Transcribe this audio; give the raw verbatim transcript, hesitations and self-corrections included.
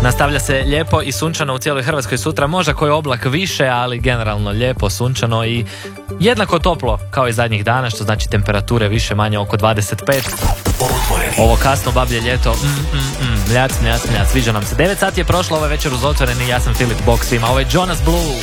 Nastavlja se lijepo i sunčano u cijeloj Hrvatskoj sutra, možda koji oblak više, ali generalno lijepo, sunčano i jednako toplo kao i zadnjih dana, što znači temperature više manje oko dvadeset pet. Ovo kasno bablje ljeto, mm, mm, mm, mljac, mljac, mljac, sviđa nam se. devet sati je prošlo, ovaj večer uz Otvoreni, ja sam Filip, bok svima, ovo je Jonas Blue.